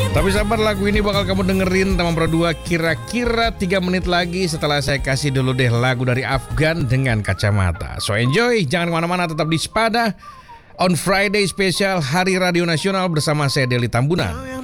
Tapi sabar, lagu ini bakal kamu dengerin Taman Pro 2 kira-kira 3 menit lagi setelah saya kasih dulu deh lagu dari Afgan dengan Kacamata. So enjoy, jangan kemana-mana, tetap di Sepada on Friday spesial Hari Radio Nasional bersama saya Deli Tambunan.